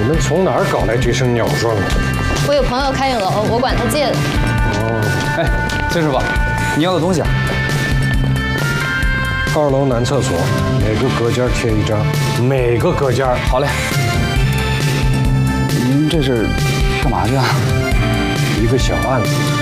们从哪儿搞来这身鸟壮啊？ 我有朋友开影楼，我管他借的。 哦， 哎，崔师傅，你要的东西啊 ？2楼男厕所，每个隔间贴一张，每个隔间。 好嘞。您这是干嘛去啊？ 一个小案子。